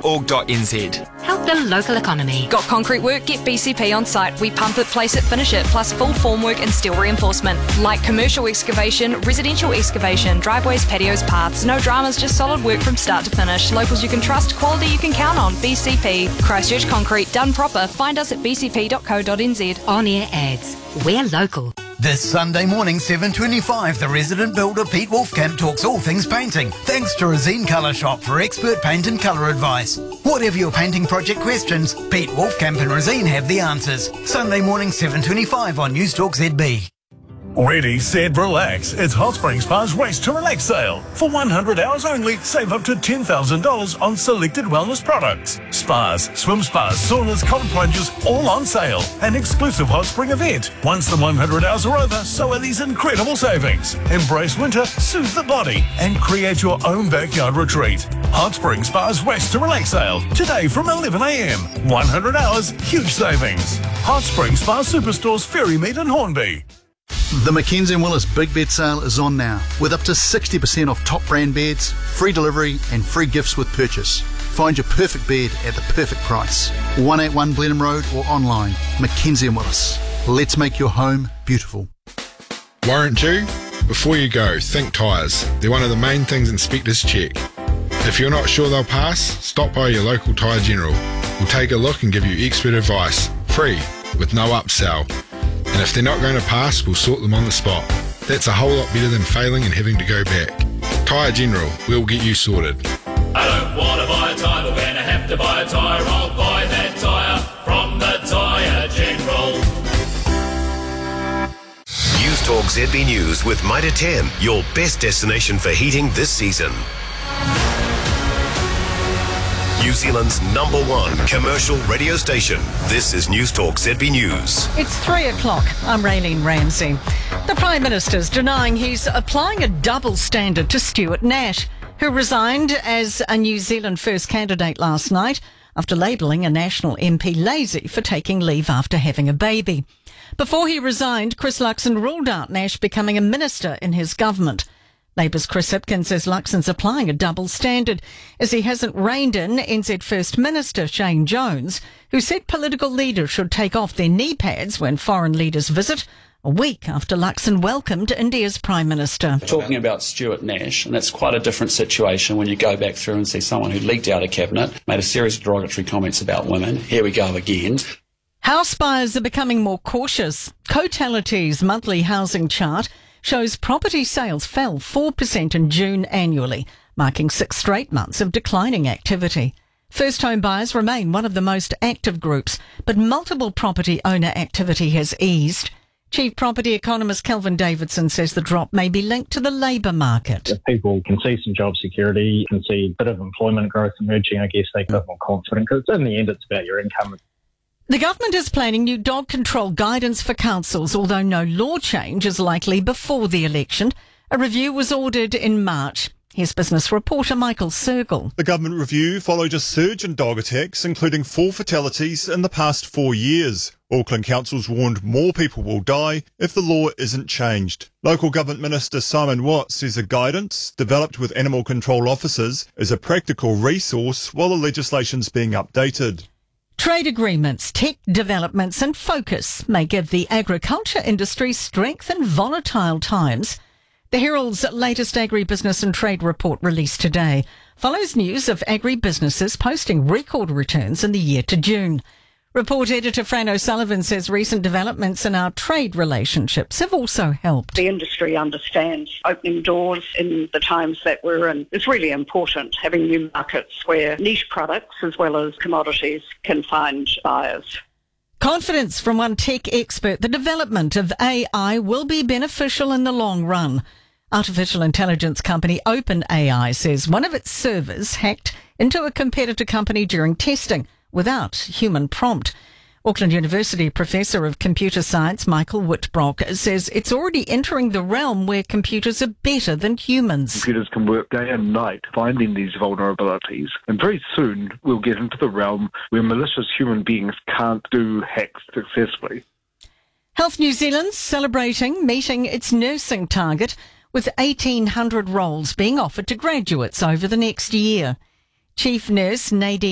bcp.org.nz. Help the local economy. Got concrete work? Get BCP on site. We pump it, place it, finish it, plus full formwork and steel reinforcement. Like commercial excavation, residential excavation, driveways, patios, paths. No dramas, just solid work from start to finish. Locals you can trust, quality you can count on. BCP. Christchurch Concrete, done proper. Find us at bcp.co.nz. On-air ads. We're local. This Sunday morning, 7:25, the resident builder Pete Wolfkamp talks all things painting, thanks to Resine Colour Shop for expert paint and colour advice. Whatever your painting project questions, Pete Wolfkamp and Resine have the answers. Sunday morning, 7:25 on Newstalk ZB. Ready, set, relax. It's Hot Spring Spa's Race to Relax sale. For 100 hours only, save up to $10,000 on selected wellness products. Spas, swim spas, saunas, cold plunges, all on sale. An exclusive Hot Spring event. Once the 100 hours are over, so are these incredible savings. Embrace winter, soothe the body, and create your own backyard retreat. Hot Spring Spa's Race to Relax sale. Today from 11 a.m. 100 hours, huge savings. Hot Spring Spa Superstores, Ferrymead and Hornby. The Mackenzie & Willis Big Bed Sale is on now, with up to 60% off top brand beds, free delivery and free gifts with purchase. Find your perfect bed at the perfect price. 181 Blenheim Road or online. Mackenzie & Willis. Let's make your home beautiful. Warrant due? Before you go, think tyres. They're one of the main things inspectors check. If you're not sure they'll pass, stop by your local Tyre General. We'll take a look and give you expert advice, free, with no upsell. And if they're not going to pass, we'll sort them on the spot. That's a whole lot better than failing and having to go back. Tyre General, we'll get you sorted. I don't want to buy a tyre, but when I have to buy a tyre, I'll buy that tyre from the Tyre General. Newstalk ZB News with Mitre 10, your best destination for heating this season. New Zealand's #1 commercial radio station. This is Newstalk ZB News. It's 3 o'clock. I'm Raylene Ramsey. The Prime Minister's denying he's applying a double standard to Stuart Nash, who resigned as a New Zealand First candidate last night after labelling a National MP lazy for taking leave after having a baby. Before he resigned, Chris Luxon ruled out Nash becoming a minister in his government. Labour's Chris Hipkins says Luxon's applying a double standard as he hasn't reined in NZ First Minister Shane Jones, who said political leaders should take off their knee pads when foreign leaders visit, a week after Luxon welcomed India's Prime Minister. Talking about Stuart Nash, and that's quite a different situation when you go back through and see someone who leaked out of cabinet, made a series of derogatory comments about women. Here we go again. House buyers are becoming more cautious. Cotality's monthly housing chart shows property sales fell 4% in June annually, marking 6 straight months of declining activity. First home buyers remain one of the most active groups, but multiple property owner activity has eased. Chief property economist Kelvin Davidson says the drop may be linked to the labour market. If people can see some job security, can see a bit of employment growth emerging, I guess they can be more confident, because in the end it's about your income. The government is planning new dog control guidance for councils, although no law change is likely before the election. A review was ordered in March. Here's business reporter Michael Sergel. The government review followed a surge in dog attacks, including 4 fatalities in the past 4 years. Auckland councils warned more people will die if the law isn't changed. Local government minister Simon Watt says the guidance, developed with animal control officers, is a practical resource while the legislation's being updated. Trade agreements, tech developments and focus may give the agriculture industry strength in volatile times. The Herald's latest agribusiness and trade report released today follows news of agribusinesses posting record returns in the year to June. Report editor Fran O'Sullivan says recent developments in our trade relationships have also helped. The industry understands opening doors in the times that we're in is really important, having new markets where niche products as well as commodities can find buyers. Confidence from one tech expert, the development of AI will be beneficial in the long run. Artificial intelligence company OpenAI says one of its servers hacked into a competitor company during testing without human prompt. Auckland University Professor of Computer Science Michael Whitbrock says it's already entering the realm where computers are better than humans. Computers can work day and night finding these vulnerabilities, and very soon we'll get into the realm where malicious human beings can't do hacks successfully. Health New Zealand's celebrating meeting its nursing target with 1,800 roles being offered to graduates over the next year. Chief Nurse Nadine